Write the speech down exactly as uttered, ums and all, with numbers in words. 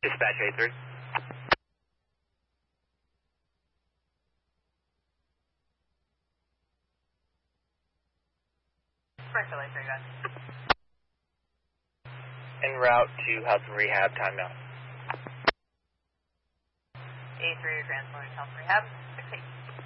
Dispatch A three. Springfield A three, guys. En route to Hudson Rehab, timeout. A three, you're transporting to Hudson Rehab.